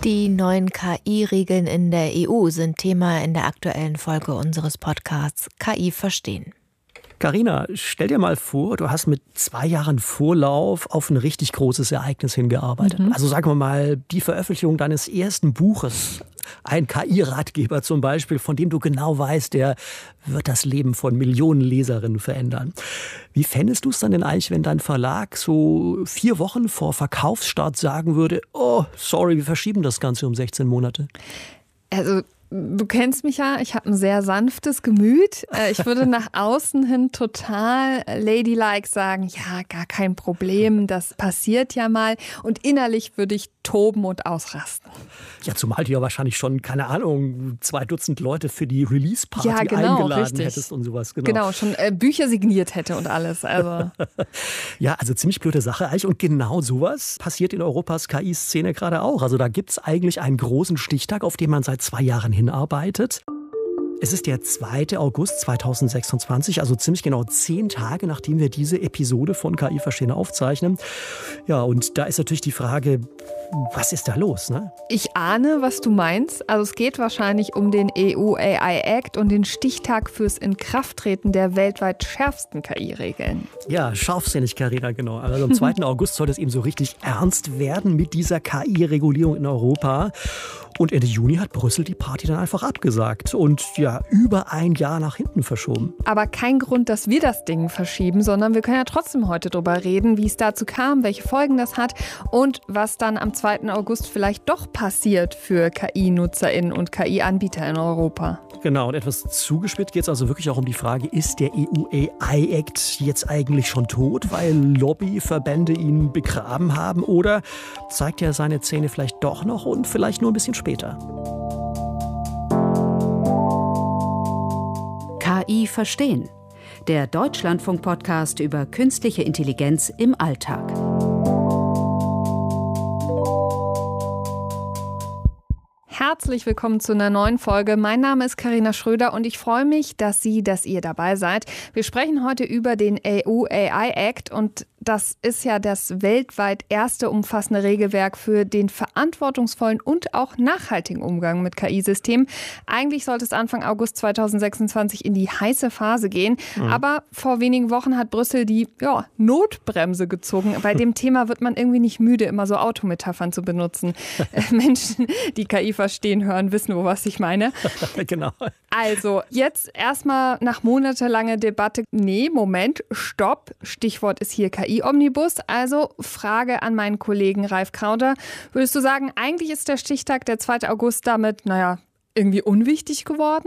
Die neuen KI-Regeln in der EU sind Thema in der aktuellen Folge unseres Podcasts KI verstehen. Carina, stell dir mal vor, du hast mit 2 Jahren Vorlauf auf ein richtig großes Ereignis hingearbeitet. Also sagen wir mal, die Veröffentlichung deines ersten Buches. Ein KI-Ratgeber zum Beispiel, von dem du genau weißt, der wird das Leben von Millionen Leserinnen verändern. Wie fändest du es dann denn eigentlich, wenn dein Verlag so 4 Wochen vor Verkaufsstart sagen würde, oh, sorry, wir verschieben das Ganze um 16 Monate? Also, du kennst mich ja, ich habe ein sehr sanftes Gemüt. Ich würde nach außen hin total ladylike sagen, ja, gar kein Problem, das passiert ja mal. Und innerlich würde ich toben und ausrasten. Ja, zumal du ja wahrscheinlich schon, keine Ahnung, 2 Dutzend Leute für die Release-Party eingeladen richtig. hättest und sowas. Genau, schon Bücher signiert hätte und alles. Also. Ja, also ziemlich blöde Sache eigentlich. Und genau sowas passiert in Europas KI-Szene gerade auch. Also da gibt es eigentlich einen großen Stichtag, auf den man seit 2 Jahren hinarbeitet. Es ist der 2. August 2026, also ziemlich genau 10 Tage, nachdem wir diese Episode von KI verstehen aufzeichnen. Ja, und da ist natürlich die Frage, was ist da los, ne? Ich ahne, was du meinst. Also es geht wahrscheinlich um den EU AI Act und den Stichtag fürs Inkrafttreten der weltweit schärfsten KI-Regeln. Ja, scharfsinnig, Carina, genau. Also am 2. August soll es eben so richtig ernst werden mit dieser KI-Regulierung in Europa. Und Ende Juni hat Brüssel die Party dann einfach abgesagt und ja, über ein Jahr nach hinten verschoben. Aber kein Grund, dass wir das Ding verschieben, sondern wir können ja trotzdem heute drüber reden, wie es dazu kam, welche Folgen das hat und was dann am 2. August vielleicht doch passiert für KI-NutzerInnen und KI-Anbieter in Europa. Genau, und etwas zugespitzt geht es also wirklich auch um die Frage, ist der EU AI Act jetzt eigentlich schon tot, weil Lobbyverbände ihn begraben haben, oder zeigt er seine Zähne vielleicht doch noch und vielleicht nur ein bisschen später? KI verstehen. Der Deutschlandfunk-Podcast über künstliche Intelligenz im Alltag. Herzlich willkommen zu einer neuen Folge. Mein Name ist Carina Schröder und ich freue mich, dass ihr dabei seid. Wir sprechen heute über den EU AI Act und das ist ja das weltweit erste umfassende Regelwerk für den verantwortungsvollen und auch nachhaltigen Umgang mit KI-Systemen. Eigentlich sollte es Anfang August 2026 in die heiße Phase gehen, aber vor wenigen Wochen hat Brüssel die Notbremse gezogen. Bei dem Thema wird man irgendwie nicht müde, immer so Autometaphern zu benutzen. Menschen, die KI verstehen, hören, wissen, was ich meine. Genau. Also, jetzt erstmal nach monatelanger Debatte. Nee, Moment, stopp. Stichwort ist hier KI-Omnibus. Also, Frage an meinen Kollegen Ralf Krauter. Würdest du sagen, eigentlich ist der Stichtag der 2. August damit, irgendwie unwichtig geworden?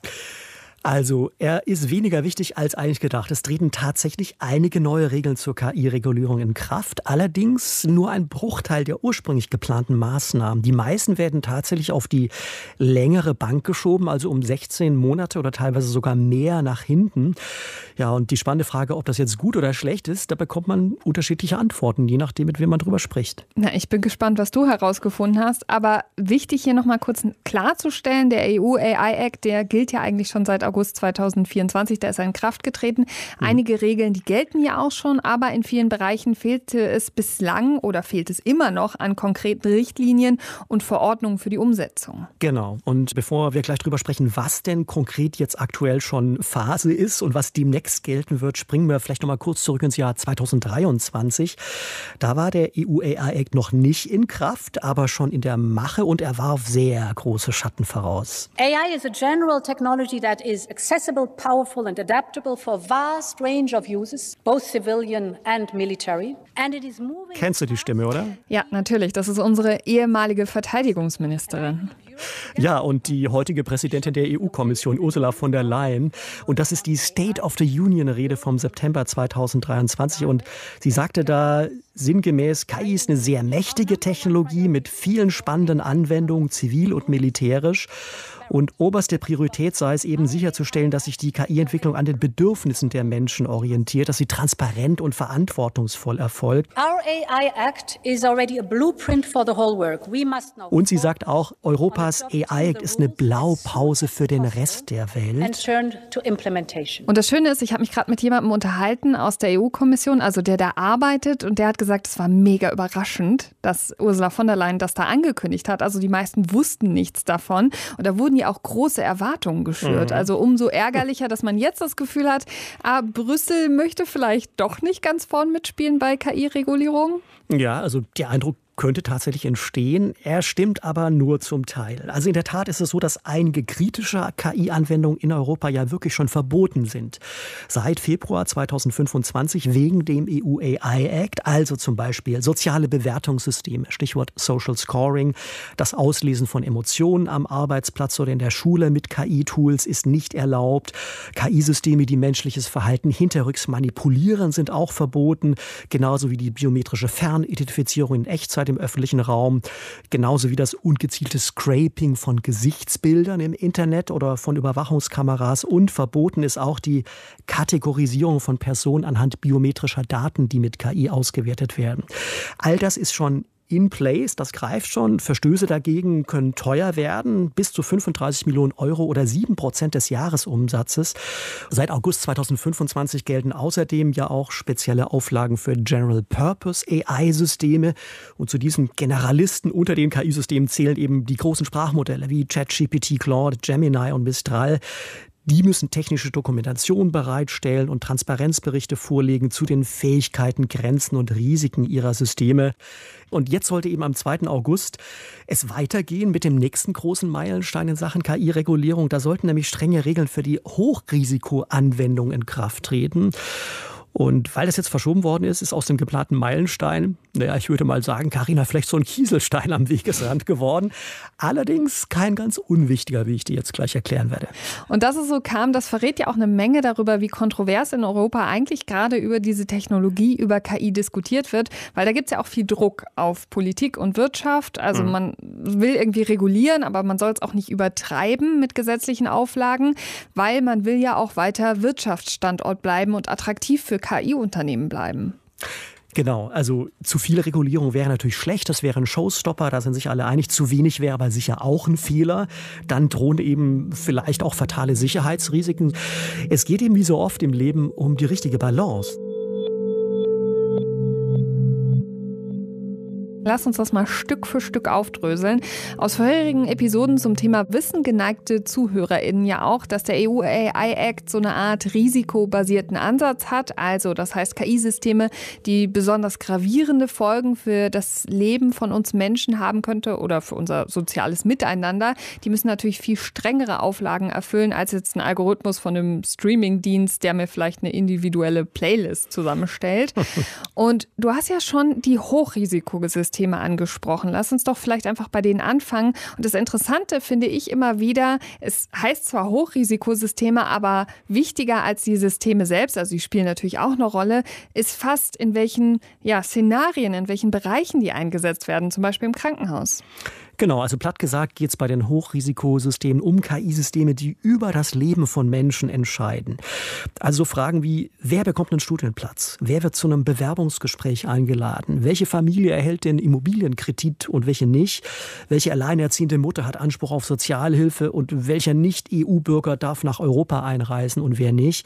Also, er ist weniger wichtig als eigentlich gedacht. Es treten tatsächlich einige neue Regeln zur KI-Regulierung in Kraft. Allerdings nur ein Bruchteil der ursprünglich geplanten Maßnahmen. Die meisten werden tatsächlich auf die längere Bank geschoben, also um 16 Monate oder teilweise sogar mehr nach hinten. Ja, und die spannende Frage, ob das jetzt gut oder schlecht ist, da bekommt man unterschiedliche Antworten, je nachdem, mit wem man drüber spricht. Na, ich bin gespannt, was du herausgefunden hast. Aber wichtig hier nochmal kurz klarzustellen, der EU AI Act, der gilt ja eigentlich schon seit August 2024, da ist er in Kraft getreten. Einige Regeln, die gelten ja auch schon, aber in vielen Bereichen fehlte es bislang oder fehlt es immer noch an konkreten Richtlinien und Verordnungen für die Umsetzung. Genau. Und bevor wir gleich drüber sprechen, was denn konkret jetzt aktuell schon Phase ist und was demnächst gelten wird, springen wir vielleicht noch mal kurz zurück ins Jahr 2023. Da war der EU AI Act noch nicht in Kraft, aber schon in der Mache und er warf sehr große Schatten voraus. AI is a general technology that is accessible, powerful and adaptable for a vast range of uses, both civilian and military. And it is moving. Kennst du die Stimme, oder? Ja, natürlich. Das ist unsere ehemalige Verteidigungsministerin. Ja, und die heutige Präsidentin der EU-Kommission, Ursula von der Leyen. Und das ist die State of the Union-Rede vom September 2023. Und sie sagte da sinngemäß, KI ist eine sehr mächtige Technologie mit vielen spannenden Anwendungen, zivil und militärisch. Und oberste Priorität sei es eben sicherzustellen, dass sich die KI-Entwicklung an den Bedürfnissen der Menschen orientiert, dass sie transparent und verantwortungsvoll erfolgt. Und sie sagt auch, Europas AI Act ist eine Blaupause für den Rest der Welt. Und das Schöne ist, ich habe mich gerade mit jemandem unterhalten aus der EU-Kommission, also der da arbeitet, und der hat gesagt, es war mega überraschend, dass Ursula von der Leyen das da angekündigt hat. Also die meisten wussten nichts davon. Und da wurden ja auch große Erwartungen geschürt. Also umso ärgerlicher, dass man jetzt das Gefühl hat, Brüssel möchte vielleicht doch nicht ganz vorn mitspielen bei KI-Regulierung. Ja, also der Eindruck könnte tatsächlich entstehen. Er stimmt aber nur zum Teil. Also in der Tat ist es so, dass einige kritische KI-Anwendungen in Europa ja wirklich schon verboten sind. Seit Februar 2025 wegen dem EU AI Act, also zum Beispiel soziale Bewertungssysteme, Stichwort Social Scoring, das Auslesen von Emotionen am Arbeitsplatz oder in der Schule mit KI-Tools ist nicht erlaubt. KI-Systeme, die menschliches Verhalten hinterrücks manipulieren, sind auch verboten, genauso wie die biometrische Fernidentifizierung in Echtzeit im öffentlichen Raum, genauso wie das ungezielte Scraping von Gesichtsbildern im Internet oder von Überwachungskameras, und verboten ist auch die Kategorisierung von Personen anhand biometrischer Daten, die mit KI ausgewertet werden. All das ist schon in place, das greift schon. Verstöße dagegen können teuer werden, bis zu 35 Millionen Euro oder 7% des Jahresumsatzes. Seit August 2025 gelten außerdem ja auch spezielle Auflagen für General-Purpose AI-Systeme. Und zu diesen Generalisten unter den KI-Systemen zählen eben die großen Sprachmodelle wie ChatGPT, Claude, Gemini und Mistral. Die müssen technische Dokumentation bereitstellen und Transparenzberichte vorlegen zu den Fähigkeiten, Grenzen und Risiken ihrer Systeme. Und jetzt sollte eben am 2. August es weitergehen mit dem nächsten großen Meilenstein in Sachen KI-Regulierung. Da sollten nämlich strenge Regeln für die Hochrisikoanwendung in Kraft treten. Und weil das jetzt verschoben worden ist aus dem geplanten Meilenstein, ich würde mal sagen, Carina, vielleicht so ein Kieselstein am Wegesrand geworden. Allerdings kein ganz unwichtiger, wie ich dir jetzt gleich erklären werde. Und dass es so kam, das verrät ja auch eine Menge darüber, wie kontrovers in Europa eigentlich gerade über diese Technologie, über KI diskutiert wird. Weil da gibt es ja auch viel Druck auf Politik und Wirtschaft. Also man will irgendwie regulieren, aber man soll es auch nicht übertreiben mit gesetzlichen Auflagen, weil man will ja auch weiter Wirtschaftsstandort bleiben und attraktiv für KI-Unternehmen bleiben. Genau, also zu viel Regulierung wäre natürlich schlecht, das wäre ein Showstopper, da sind sich alle einig. Zu wenig wäre aber sicher auch ein Fehler. Dann drohen eben vielleicht auch fatale Sicherheitsrisiken. Es geht eben wie so oft im Leben um die richtige Balance. Lass uns das mal Stück für Stück aufdröseln. Aus vorherigen Episoden zum Thema Wissen geneigte ZuhörerInnen ja auch, dass der EU AI Act so eine Art risikobasierten Ansatz hat. Also das heißt KI-Systeme, die besonders gravierende Folgen für das Leben von uns Menschen haben könnte oder für unser soziales Miteinander. Die müssen natürlich viel strengere Auflagen erfüllen als jetzt ein Algorithmus von einem Streaming-Dienst, der mir vielleicht eine individuelle Playlist zusammenstellt. Und du hast ja schon die Hochrisikosysteme angesprochen. Lass uns doch vielleicht einfach bei denen anfangen. Und das Interessante finde ich immer wieder, es heißt zwar Hochrisikosysteme, aber wichtiger als die Systeme selbst, also die spielen natürlich auch eine Rolle, ist fast in welchen Szenarien, in welchen Bereichen die eingesetzt werden, zum Beispiel im Krankenhaus. Genau, also platt gesagt geht es bei den Hochrisikosystemen um KI-Systeme, die über das Leben von Menschen entscheiden. Also Fragen wie, wer bekommt einen Studienplatz? Wer wird zu einem Bewerbungsgespräch eingeladen? Welche Familie erhält den Immobilienkredit und welche nicht? Welche alleinerziehende Mutter hat Anspruch auf Sozialhilfe und welcher Nicht-EU-Bürger darf nach Europa einreisen und wer nicht?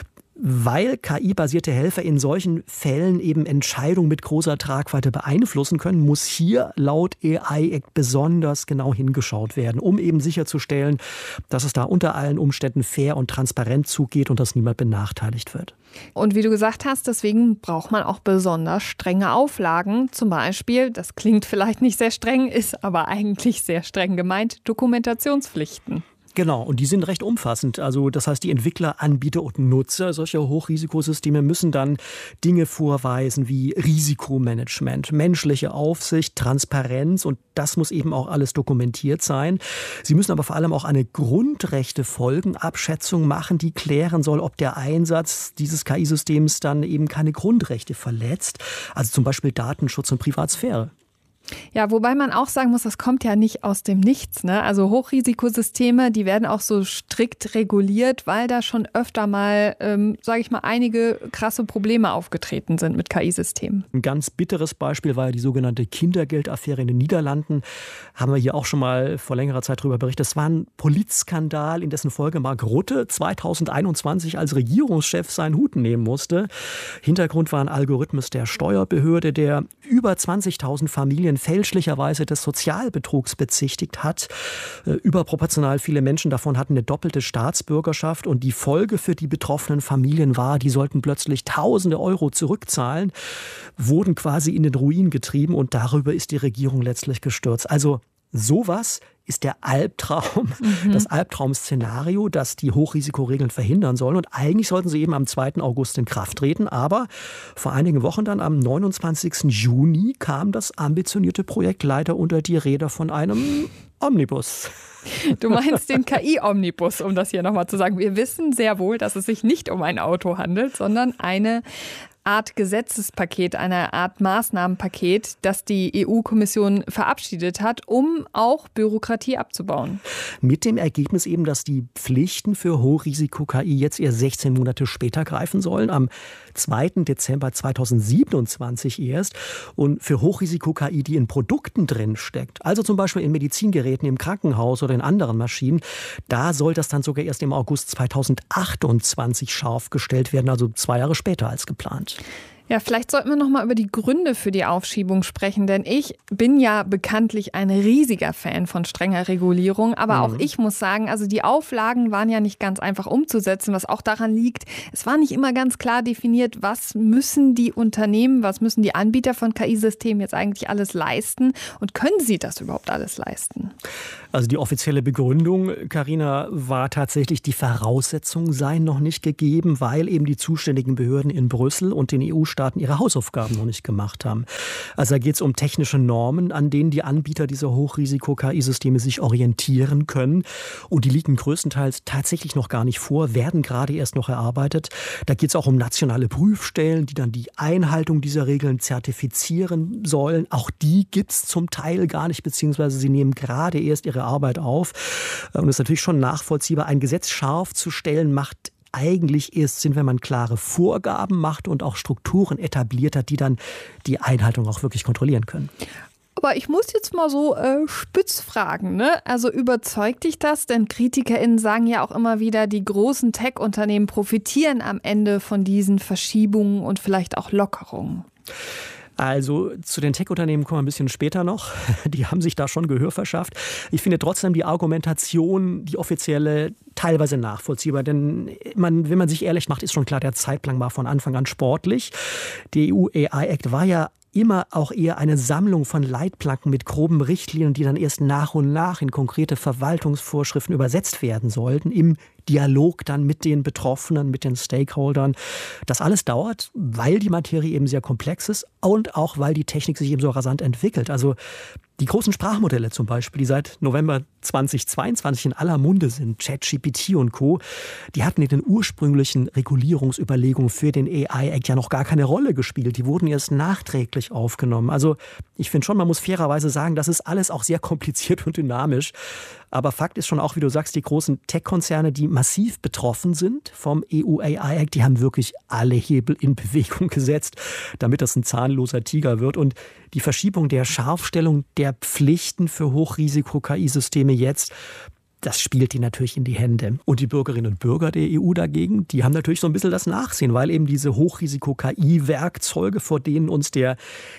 Weil KI-basierte Helfer in solchen Fällen eben Entscheidungen mit großer Tragweite beeinflussen können, muss hier laut AI Act besonders genau hingeschaut werden, um eben sicherzustellen, dass es da unter allen Umständen fair und transparent zugeht und dass niemand benachteiligt wird. Und wie du gesagt hast, deswegen braucht man auch besonders strenge Auflagen. Zum Beispiel, das klingt vielleicht nicht sehr streng, ist aber eigentlich sehr streng gemeint, Dokumentationspflichten. Genau, und die sind recht umfassend. Also das heißt, die Entwickler, Anbieter und Nutzer solcher Hochrisikosysteme müssen dann Dinge vorweisen wie Risikomanagement, menschliche Aufsicht, Transparenz, und das muss eben auch alles dokumentiert sein. Sie müssen aber vor allem auch eine Grundrechtefolgenabschätzung machen, die klären soll, ob der Einsatz dieses KI-Systems dann eben keine Grundrechte verletzt, also zum Beispiel Datenschutz und Privatsphäre. Ja, wobei man auch sagen muss, das kommt ja nicht aus dem Nichts, ne? Also Hochrisikosysteme, die werden auch so strikt reguliert, weil da schon öfter mal, sage ich mal, einige krasse Probleme aufgetreten sind mit KI-Systemen. Ein ganz bitteres Beispiel war ja die sogenannte Kindergeldaffäre in den Niederlanden. Haben wir hier auch schon mal vor längerer Zeit darüber berichtet. Das war ein Politskandal, in dessen Folge Mark Rutte 2021 als Regierungschef seinen Hut nehmen musste. Hintergrund war ein Algorithmus der Steuerbehörde, der über 20.000 Familien fälschlicherweise des Sozialbetrugs bezichtigt hat. Überproportional viele Menschen davon hatten eine doppelte Staatsbürgerschaft und die Folge für die betroffenen Familien war, die sollten plötzlich Tausende Euro zurückzahlen, wurden quasi in den Ruin getrieben und darüber ist die Regierung letztlich gestürzt. Also sowas ist der Albtraum, das Albtraum-Szenario, das die Hochrisikoregeln verhindern sollen. Und eigentlich sollten sie eben am 2. August in Kraft treten. Aber vor einigen Wochen dann, am 29. Juni, kam das ambitionierte Projekt leider unter die Räder von einem Omnibus. Du meinst den KI-Omnibus, um das hier nochmal zu sagen. Wir wissen sehr wohl, dass es sich nicht um ein Auto handelt, sondern eine Art Gesetzespaket, eine Art Maßnahmenpaket, das die EU-Kommission verabschiedet hat, um auch Bürokratie abzubauen. Mit dem Ergebnis eben, dass die Pflichten für Hochrisiko-KI jetzt eher 16 Monate später greifen sollen, am 2. Dezember 2027 erst. Und für Hochrisiko-KI, die in Produkten drin steckt, also zum Beispiel in Medizingeräten im Krankenhaus oder in anderen Maschinen, da soll das dann sogar erst im August 2028 scharf gestellt werden, also 2 Jahre später als geplant. Ja, vielleicht sollten wir noch mal über die Gründe für die Aufschiebung sprechen, denn ich bin ja bekanntlich ein riesiger Fan von strenger Regulierung, aber auch ich muss sagen, also die Auflagen waren ja nicht ganz einfach umzusetzen, was auch daran liegt, es war nicht immer ganz klar definiert, was müssen die Unternehmen, was müssen die Anbieter von KI-Systemen jetzt eigentlich alles leisten und können sie das überhaupt alles leisten? Also die offizielle Begründung, Carina, war tatsächlich, die Voraussetzungen seien noch nicht gegeben, weil eben die zuständigen Behörden in Brüssel und den EU-Staaten ihre Hausaufgaben noch nicht gemacht haben. Also da geht es um technische Normen, an denen die Anbieter dieser Hochrisiko-KI-Systeme sich orientieren können. Und die liegen größtenteils tatsächlich noch gar nicht vor, werden gerade erst noch erarbeitet. Da geht es auch um nationale Prüfstellen, die dann die Einhaltung dieser Regeln zertifizieren sollen. Auch die gibt es zum Teil gar nicht, beziehungsweise sie nehmen gerade erst ihre Arbeit auf. Und es ist natürlich schon nachvollziehbar, ein Gesetz scharf zu stellen, macht eigentlich erst Sinn, wenn man klare Vorgaben macht und auch Strukturen etabliert hat, die dann die Einhaltung auch wirklich kontrollieren können. Aber ich muss jetzt mal so spitz fragen, ne? Also überzeugt dich das? Denn KritikerInnen sagen ja auch immer wieder, die großen Tech-Unternehmen profitieren am Ende von diesen Verschiebungen und vielleicht auch Lockerungen. Also zu den Tech-Unternehmen kommen wir ein bisschen später noch. Die haben sich da schon Gehör verschafft. Ich finde trotzdem die Argumentation, die offizielle, teilweise nachvollziehbar. Denn wenn man sich ehrlich macht, ist schon klar, der Zeitplan war von Anfang an sportlich. Der EU-AI-Act war ja immer auch eher eine Sammlung von Leitplanken mit groben Richtlinien, die dann erst nach und nach in konkrete Verwaltungsvorschriften übersetzt werden sollten, im Dialog dann mit den Betroffenen, mit den Stakeholdern. Das alles dauert, weil die Materie eben sehr komplex ist und auch, weil die Technik sich eben so rasant entwickelt. Also die großen Sprachmodelle zum Beispiel, die seit November 2022 in aller Munde sind, ChatGPT und Co., die hatten in den ursprünglichen Regulierungsüberlegungen für den AI-Act ja noch gar keine Rolle gespielt. Die wurden erst nachträglich aufgenommen. Also ich finde schon, man muss fairerweise sagen, das ist alles auch sehr kompliziert und dynamisch. Aber Fakt ist schon auch, wie du sagst, die großen Tech-Konzerne, die massiv betroffen sind vom EU-AI-Act, die haben wirklich alle Hebel in Bewegung gesetzt, damit das ein zahnloser Tiger wird. Und die Verschiebung der Scharfstellung der Pflichten für Hochrisiko-KI-Systeme jetzt, das spielt die natürlich in die Hände. Und die Bürgerinnen und Bürger der EU dagegen, die haben natürlich so ein bisschen das Nachsehen, weil eben diese Hochrisiko-KI-Werkzeuge, vor denen uns der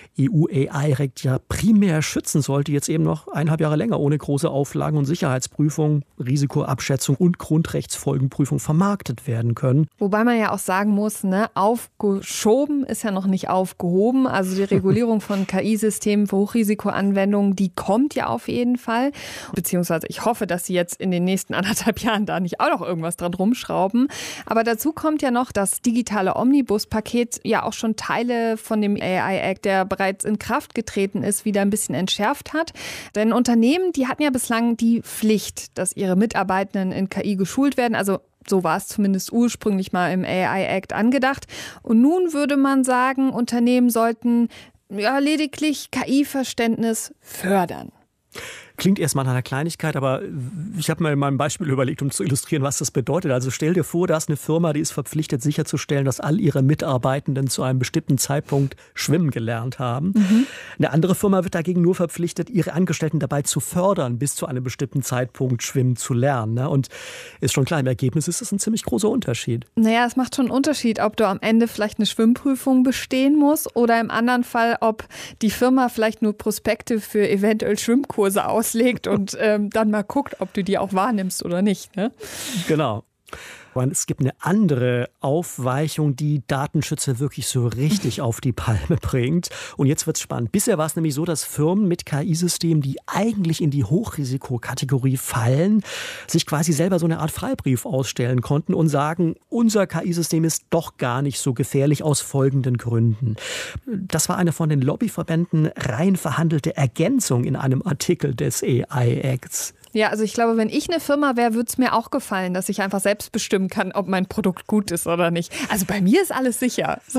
EU-AI-Act ja primär schützen sollte, jetzt eben noch 1,5 Jahre länger ohne große Auflagen und Sicherheitsprüfung, Risikoabschätzung und Grundrechtsfolgenprüfung vermarktet werden können. Wobei man ja auch sagen muss, ne, aufgeschoben ist ja noch nicht aufgehoben. Also die Regulierung von KI-Systemen für Hochrisikoanwendungen, die kommt ja auf jeden Fall. Beziehungsweise ich hoffe, dass sie jetzt in den nächsten 1,5 Jahren da nicht auch noch irgendwas dran rumschrauben. Aber dazu kommt ja noch das digitale Omnibus-Paket, ja auch schon Teile von dem AI-Act, der bereits in Kraft getreten ist, wieder ein bisschen entschärft hat. Denn Unternehmen, die hatten ja bislang die Pflicht, dass ihre Mitarbeitenden in KI geschult werden. Also so war es zumindest ursprünglich mal im AI-Act angedacht. Und nun würde man sagen, Unternehmen sollten lediglich KI-Verständnis fördern. Klingt erstmal nach einer Kleinigkeit, aber ich habe mir mal ein Beispiel überlegt, um zu illustrieren, was das bedeutet. Also stell dir vor, da ist eine Firma, die ist verpflichtet sicherzustellen, dass all ihre Mitarbeitenden zu einem bestimmten Zeitpunkt schwimmen gelernt haben. Eine andere Firma wird dagegen nur verpflichtet, ihre Angestellten dabei zu fördern, bis zu einem bestimmten Zeitpunkt schwimmen zu lernen. Und ist schon klar, im Ergebnis ist das ein ziemlich großer Unterschied. Naja, es macht schon einen Unterschied, ob du am Ende vielleicht eine Schwimmprüfung bestehen musst oder im anderen Fall, ob die Firma vielleicht nur Prospekte für eventuell Schwimmkurse auslegt und dann mal guckt, ob du die auch wahrnimmst oder nicht. Ne? Genau. Und es gibt eine andere Aufweichung, die Datenschützer wirklich so richtig auf die Palme bringt. Und jetzt wird's spannend. Bisher war es nämlich so, dass Firmen mit KI-Systemen, die eigentlich in die Hochrisikokategorie fallen, sich quasi selber so eine Art Freibrief ausstellen konnten und sagen, unser KI-System ist doch gar nicht so gefährlich aus folgenden Gründen. Das war eine von den Lobbyverbänden rein verhandelte Ergänzung in einem Artikel des AI Acts. Ja, also ich glaube, wenn ich eine Firma wäre, würde es mir auch gefallen, dass ich einfach selbst bestimmen kann, ob mein Produkt gut ist oder nicht. Also bei mir ist alles sicher. So.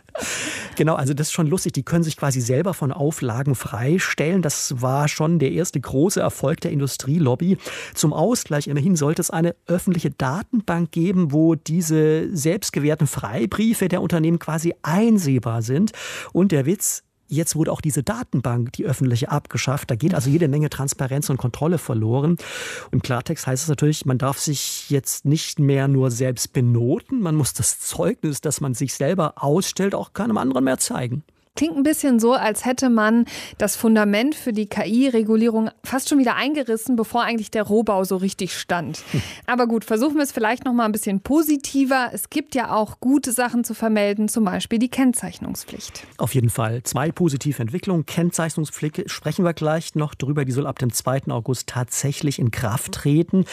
Genau, also das ist schon lustig. Die können sich quasi selber von Auflagen freistellen. Das war schon der erste große Erfolg der Industrielobby. Zum Ausgleich immerhin sollte es eine öffentliche Datenbank geben, wo diese selbstgewährten Freibriefe der Unternehmen quasi einsehbar sind. Und der Witz: Jetzt wurde auch diese Datenbank, die öffentliche, abgeschafft. Da geht also jede Menge Transparenz und Kontrolle verloren. Im Klartext heißt es natürlich, man darf sich jetzt nicht mehr nur selbst benoten. Man muss das Zeugnis, das man sich selber ausstellt, auch keinem anderen mehr zeigen. Klingt ein bisschen so, als hätte man das Fundament für die KI-Regulierung fast schon wieder eingerissen, bevor eigentlich der Rohbau so richtig stand. Aber gut, versuchen wir es vielleicht noch mal ein bisschen positiver. Es gibt ja auch gute Sachen zu vermelden, zum Beispiel die Kennzeichnungspflicht. Auf jeden Fall. 2 positive Entwicklungen. Kennzeichnungspflicht sprechen wir gleich noch drüber. Die soll ab dem 2. August tatsächlich in Kraft treten.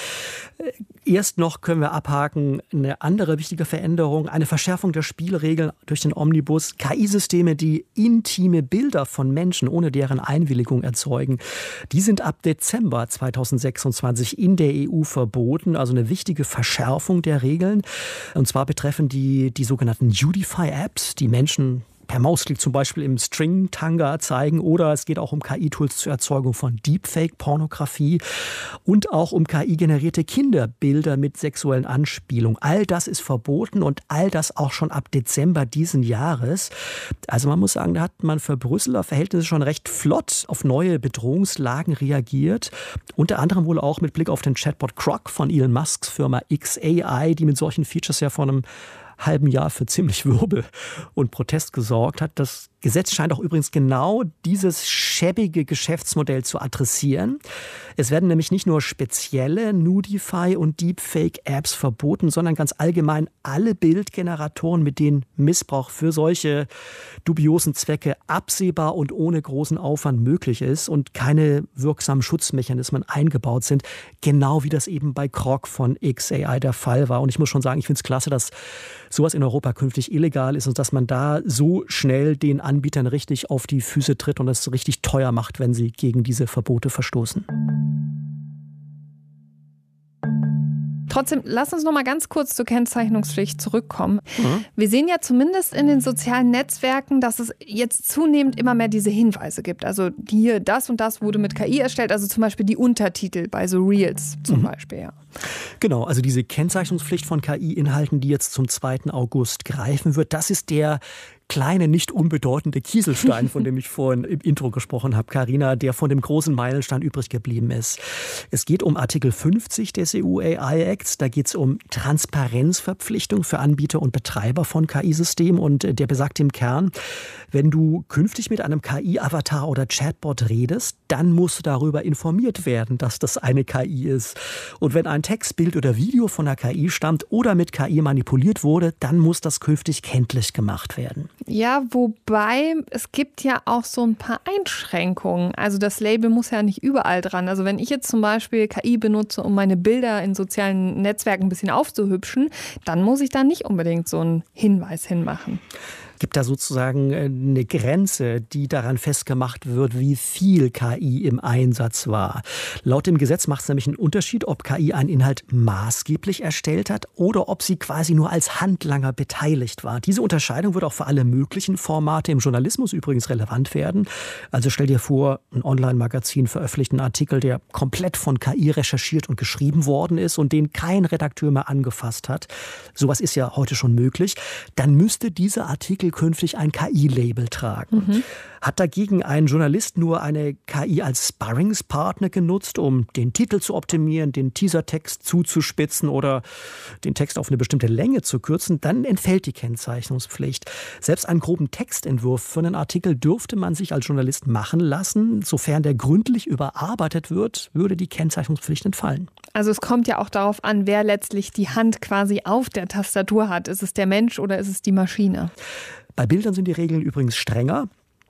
Erst noch können wir abhaken eine andere wichtige Veränderung, eine Verschärfung der Spielregeln durch den Omnibus. KI-Systeme, die intime Bilder von Menschen ohne deren Einwilligung erzeugen, die sind ab Dezember 2026 in der EU verboten. Also eine wichtige Verschärfung der Regeln. Und zwar betreffen die sogenannten Udify-Apps, die Menschen per Mausklick zum Beispiel im String-Tanga zeigen, oder es geht auch um KI-Tools zur Erzeugung von Deepfake-Pornografie und auch um KI-generierte Kinderbilder mit sexuellen Anspielungen. All das ist verboten und all das auch schon ab Dezember diesen Jahres. Also man muss sagen, da hat man für Brüsseler Verhältnisse schon recht flott auf neue Bedrohungslagen reagiert. Unter anderem wohl auch mit Blick auf den Chatbot Grok von Elon Musks Firma xAI, die mit solchen Features ja vor einem halben Jahr für ziemlich Wirbel und Protest gesorgt hat. Das Gesetz scheint auch übrigens genau dieses schäbige Geschäftsmodell zu adressieren. Es werden nämlich nicht nur spezielle Nudify- und Deepfake-Apps verboten, sondern ganz allgemein alle Bildgeneratoren, mit denen Missbrauch für solche dubiosen Zwecke absehbar und ohne großen Aufwand möglich ist und keine wirksamen Schutzmechanismen eingebaut sind, genau wie das eben bei Grok von xAI der Fall war. Und ich muss schon sagen, ich finde es klasse, dass sowas in Europa künftig illegal ist und dass man da so schnell den Anbietern richtig auf die Füße tritt und es richtig teuer macht, wenn sie gegen diese Verbote verstoßen. Trotzdem, lass uns noch mal ganz kurz zur Kennzeichnungspflicht zurückkommen. Wir sehen ja zumindest in den sozialen Netzwerken, dass es jetzt zunehmend immer mehr diese Hinweise gibt. Also hier, das und das wurde mit KI erstellt, also zum Beispiel die Untertitel bei so Reels zum Beispiel, ja. Genau, also diese Kennzeichnungspflicht von KI-Inhalten, die jetzt zum 2. August greifen wird, das ist der kleine, nicht unbedeutende Kieselstein, von dem ich vorhin im Intro gesprochen habe, Carina, der von dem großen Meilenstein übrig geblieben ist. Es geht um Artikel 50 des EU AI Acts. Da geht es um Transparenzverpflichtung für Anbieter und Betreiber von KI-Systemen. Und der besagt im Kern, wenn du künftig mit einem KI-Avatar oder Chatbot redest, dann musst du darüber informiert werden, dass das eine KI ist. Und wenn ein Text, Bild oder Video von der KI stammt oder mit KI manipuliert wurde, dann muss das künftig kenntlich gemacht werden. Ja, wobei es gibt ja auch so ein paar Einschränkungen. Also das Label muss ja nicht überall dran. Also wenn ich jetzt zum Beispiel KI benutze, um meine Bilder in sozialen Netzwerken ein bisschen aufzuhübschen, dann muss ich da nicht unbedingt so einen Hinweis hinmachen. gibt da sozusagen eine Grenze, die daran festgemacht wird, wie viel KI im Einsatz war. Laut dem Gesetz macht es nämlich einen Unterschied, ob KI einen Inhalt maßgeblich erstellt hat oder ob sie quasi nur als Handlanger beteiligt war. Diese Unterscheidung wird auch für alle möglichen Formate im Journalismus übrigens relevant werden. Also stell dir vor, ein Online-Magazin veröffentlicht einen Artikel, der komplett von KI recherchiert und geschrieben worden ist und den kein Redakteur mehr angefasst hat. Sowas ist ja heute schon möglich. Dann müsste dieser Artikel künftig ein KI-Label tragen. Hat dagegen ein Journalist nur eine KI als Sparringspartner genutzt, um den Titel zu optimieren, den Teasertext zuzuspitzen oder den Text auf eine bestimmte Länge zu kürzen, dann entfällt die Kennzeichnungspflicht. Selbst einen groben Textentwurf für einen Artikel dürfte man sich als Journalist machen lassen. Sofern der gründlich überarbeitet wird, würde die Kennzeichnungspflicht entfallen. Also es kommt ja auch darauf an, wer letztlich die Hand quasi auf der Tastatur hat. Ist es der Mensch oder ist es die Maschine? Bei Bildern sind die Regeln übrigens strenger.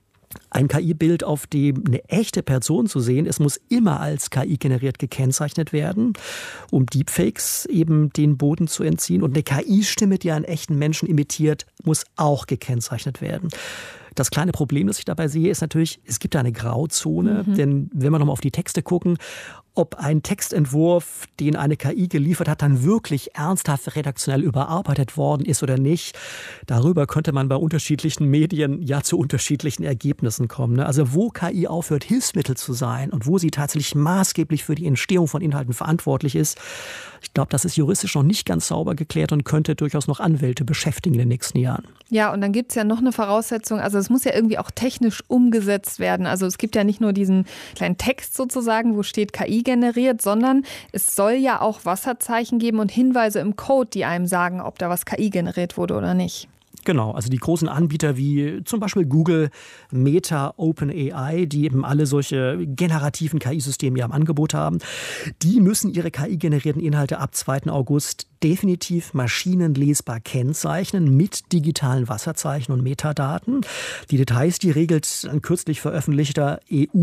Ein KI-Bild, auf dem eine echte Person zu sehen ist, muss immer als KI generiert gekennzeichnet werden, um Deepfakes eben den Boden zu entziehen. Und eine KI-Stimme, die einen echten Menschen imitiert, muss auch gekennzeichnet werden. Das kleine Problem, das ich dabei sehe, ist natürlich, es gibt da eine Grauzone. Denn wenn wir nochmal auf die Texte gucken, ob ein Textentwurf, den eine KI geliefert hat, dann wirklich ernsthaft redaktionell überarbeitet worden ist oder nicht, darüber könnte man bei unterschiedlichen Medien ja zu unterschiedlichen Ergebnissen kommen. Also wo KI aufhört, Hilfsmittel zu sein und wo sie tatsächlich maßgeblich für die Entstehung von Inhalten verantwortlich ist, ich glaube, das ist juristisch noch nicht ganz sauber geklärt und könnte durchaus noch Anwälte beschäftigen in den nächsten Jahren. Ja, und dann gibt es ja noch eine Voraussetzung, also es muss ja irgendwie auch technisch umgesetzt werden. Also es gibt ja nicht nur diesen kleinen Text sozusagen, wo steht KI generiert, sondern es soll ja auch Wasserzeichen geben und Hinweise im Code, die einem sagen, ob da was KI generiert wurde oder nicht. Genau, also die großen Anbieter wie zum Beispiel Google, Meta, OpenAI, die eben alle solche generativen KI-Systeme ja im Angebot haben, die müssen ihre KI-generierten Inhalte ab 2. August definitiv maschinenlesbar kennzeichnen mit digitalen Wasserzeichen und Metadaten. Die Details, die regelt ein kürzlich veröffentlichter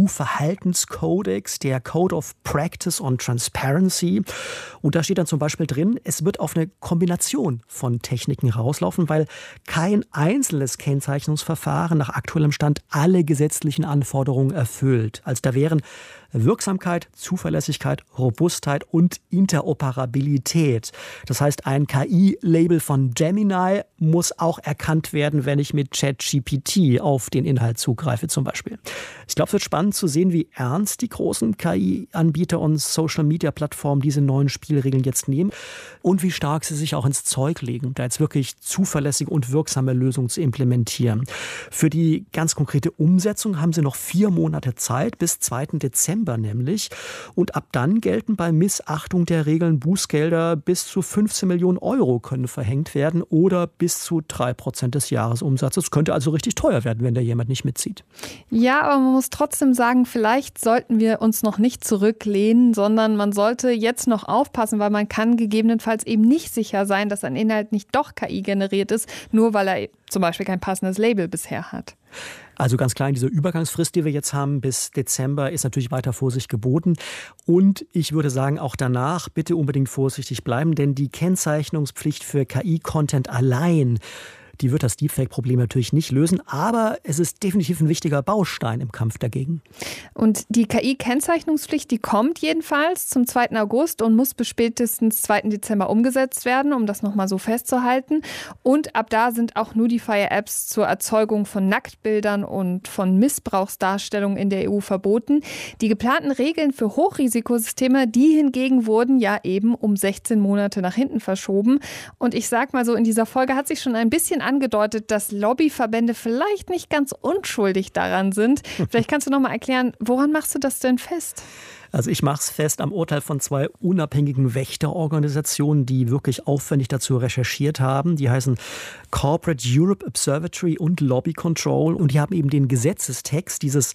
EU-Verhaltenskodex, der Code of Practice on Transparency. Und da steht dann zum Beispiel drin, es wird auf eine Kombination von Techniken rauslaufen, weil kein einzelnes Kennzeichnungsverfahren nach aktuellem Stand alle gesetzlichen Anforderungen erfüllt. Also da wären Wirksamkeit, Zuverlässigkeit, Robustheit und Interoperabilität. Das heißt, ein KI-Label von Gemini muss auch erkannt werden, wenn ich mit ChatGPT auf den Inhalt zugreife zum Beispiel. Ich glaube, es wird spannend zu sehen, wie ernst die großen KI-Anbieter und Social-Media-Plattformen diese neuen Spielregeln jetzt nehmen und wie stark sie sich auch ins Zeug legen, da jetzt wirklich zuverlässige und wirksame Lösungen zu implementieren. Für die ganz konkrete Umsetzung haben sie noch 4 Monate Zeit, bis 2. Dezember nämlich. Und ab dann gelten bei Missachtung der Regeln Bußgelder bis zu 15 Millionen Euro können verhängt werden oder bis zu 3% des Jahresumsatzes. Könnte also richtig teuer werden, wenn da jemand nicht mitzieht. Ja, aber man muss trotzdem sagen, vielleicht sollten wir uns noch nicht zurücklehnen, sondern man sollte jetzt noch aufpassen, weil man kann gegebenenfalls eben nicht sicher sein, dass ein Inhalt nicht doch KI generiert ist, nur weil er zum Beispiel kein passendes Label bisher hat. Also ganz klar, in dieser Übergangsfrist, die wir jetzt haben bis Dezember, ist natürlich weiter Vorsicht geboten. Und ich würde sagen, auch danach bitte unbedingt vorsichtig bleiben, denn die Kennzeichnungspflicht für KI-Content allein, die wird das Deepfake-Problem natürlich nicht lösen, aber es ist definitiv ein wichtiger Baustein im Kampf dagegen. Und die KI-Kennzeichnungspflicht, die kommt jedenfalls zum 2. August und muss bis spätestens 2. Dezember umgesetzt werden, um das nochmal so festzuhalten. Und ab da sind auch Notifier-Apps zur Erzeugung von Nacktbildern und von Missbrauchsdarstellungen in der EU verboten. Die geplanten Regeln für Hochrisikosysteme, die hingegen wurden ja eben um 16 Monate nach hinten verschoben. Und ich sag mal so, in dieser Folge hat sich schon ein bisschen angedeutet, dass Lobbyverbände vielleicht nicht ganz unschuldig daran sind. Vielleicht kannst du noch mal erklären, woran machst du das denn fest? Also ich mache es fest am Urteil von 2 unabhängigen Wächterorganisationen, die wirklich aufwendig dazu recherchiert haben. Die heißen Corporate Europe Observatory und Lobby Control und die haben eben den Gesetzestext dieses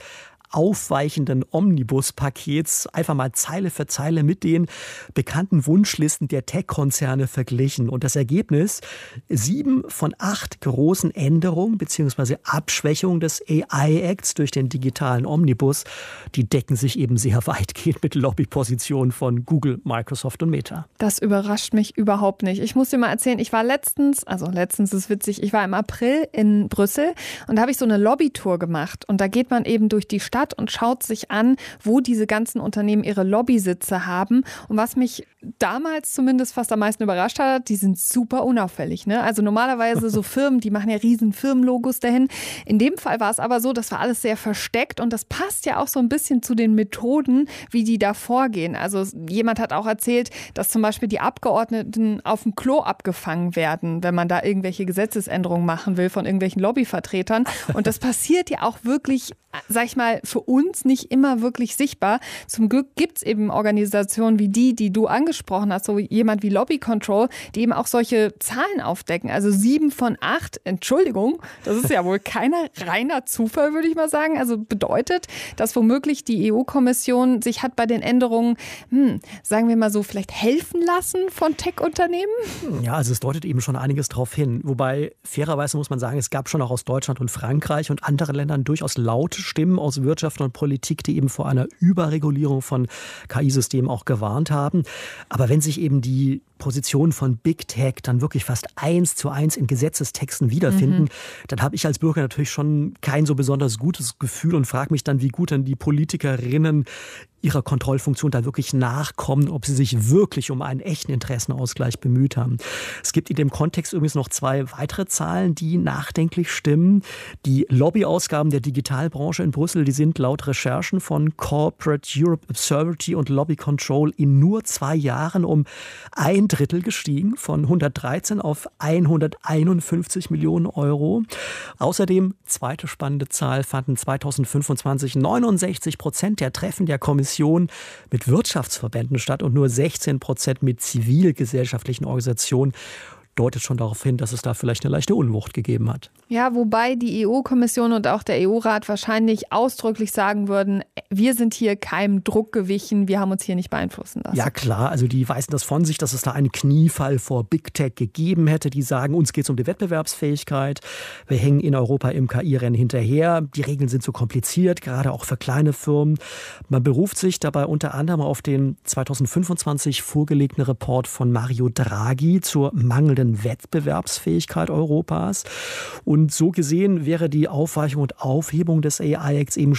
aufweichenden Omnibus-Pakets einfach mal Zeile für Zeile mit den bekannten Wunschlisten der Tech-Konzerne verglichen. Und das Ergebnis: 7 von 8 großen Änderungen bzw. Abschwächungen des AI-Acts durch den digitalen Omnibus, die decken sich eben sehr weitgehend mit Lobbypositionen von Google, Microsoft und Meta. Das überrascht mich überhaupt nicht. Ich muss dir mal erzählen, ich war letztens ist witzig, ich war im April in Brüssel und da habe ich so eine Lobbytour gemacht. Und da geht man eben durch die Stadt und schaut sich an, wo diese ganzen Unternehmen ihre Lobbysitze haben. Und was mich damals zumindest fast am meisten überrascht hat, die sind super unauffällig. Ne? Also normalerweise so Firmen, die machen ja riesen Firmenlogos dahin. In dem Fall war es aber so, das war alles sehr versteckt und das passt ja auch so ein bisschen zu den Methoden, wie die da vorgehen. Also jemand hat auch erzählt, dass zum Beispiel die Abgeordneten auf dem Klo abgefangen werden, wenn man da irgendwelche Gesetzesänderungen machen will von irgendwelchen Lobbyvertretern. Und das passiert ja auch wirklich, sag ich mal, für uns nicht immer wirklich sichtbar. Zum Glück gibt es eben Organisationen wie die du angesprochen hast, so jemand wie Lobby Control, die eben auch solche Zahlen aufdecken. Also 7 von 8, Entschuldigung, das ist ja wohl kein reiner Zufall, würde ich mal sagen. Also bedeutet, dass womöglich die EU-Kommission sich hat bei den Änderungen, sagen wir mal so, vielleicht helfen lassen von Tech-Unternehmen? Ja, also es deutet eben schon einiges darauf hin. Wobei, fairerweise muss man sagen, es gab schon auch aus Deutschland und Frankreich und anderen Ländern durchaus laute Stimmen aus Wirtschaft und Politik, die eben vor einer Überregulierung von KI-Systemen auch gewarnt haben. Aber wenn sich eben die Positionen von Big Tech dann wirklich fast 1:1 in Gesetzestexten wiederfinden, dann habe ich als Bürger natürlich schon kein so besonders gutes Gefühl und frage mich dann, wie gut dann die Politikerinnen ihrer Kontrollfunktion da wirklich nachkommen, ob sie sich wirklich um einen echten Interessenausgleich bemüht haben. Es gibt in dem Kontext übrigens noch 2 weitere Zahlen, die nachdenklich stimmen. Die Lobbyausgaben der Digitalbranche in Brüssel, die sind laut Recherchen von Corporate Europe Observatory und Lobby Control in nur 2 Jahren um 1/3 gestiegen, von 113 auf 151 Millionen Euro. Außerdem, zweite spannende Zahl, fanden 2025 69% der Treffen der Kommission mit Wirtschaftsverbänden statt und nur 16% mit zivilgesellschaftlichen Organisationen. Deutet schon darauf hin, dass es da vielleicht eine leichte Unwucht gegeben hat. Ja, wobei die EU-Kommission und auch der EU-Rat wahrscheinlich ausdrücklich sagen würden, wir sind hier keinem Druck gewichen, wir haben uns hier nicht beeinflussen lassen. Ja klar, also die weisen das von sich, dass es da einen Kniefall vor Big Tech gegeben hätte. Die sagen, uns geht es um die Wettbewerbsfähigkeit. Wir hängen in Europa im KI-Rennen hinterher. Die Regeln sind zu kompliziert, gerade auch für kleine Firmen. Man beruft sich dabei unter anderem auf den 2025 vorgelegten Report von Mario Draghi zur mangelnden Wettbewerbsfähigkeit Europas. Und so gesehen wäre die Aufweichung und Aufhebung des AI-Acts eben